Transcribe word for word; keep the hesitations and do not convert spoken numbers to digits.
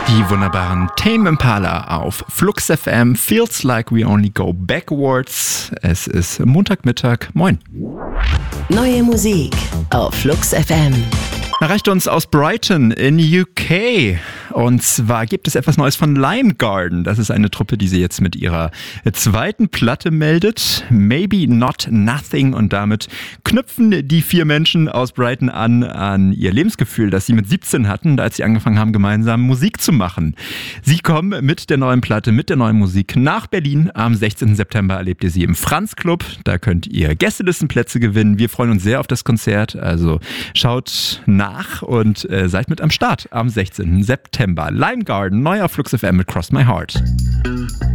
Die wunderbaren Tame Impala auf Flux F M. Feels like we only go backwards. Es ist Montagmittag. Moin. Neue Musik auf Flux F M. Erreicht uns aus Brighton in U K. Und zwar gibt es etwas Neues von Lime Garden. Das ist eine Truppe, die sie jetzt mit ihrer zweiten Platte meldet. Maybe Not Nothing. Und damit knüpfen die vier Menschen aus Brighton an an ihr Lebensgefühl, das sie mit siebzehn hatten, als sie angefangen haben, gemeinsam Musik zu machen. Sie kommen mit der neuen Platte, mit der neuen Musik nach Berlin. Am sechzehnten September erlebt ihr sie im Franz Club. Da könnt ihr Gästelistenplätze gewinnen. Wir freuen uns sehr auf das Konzert. Also schaut nach und äh, seid mit am Start am sechzehnten September. Lime Garden, neu auf Flux F M mit Cross My Heart.